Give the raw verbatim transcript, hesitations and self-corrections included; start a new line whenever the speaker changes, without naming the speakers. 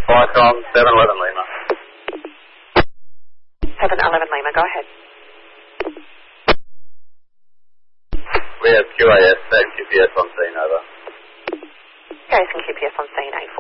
Vicom, seven eleven Lima.
seven eleven Lima, go ahead.
We have Q A S and Q P S on scene, over.
Q A S and Q P S on scene, eight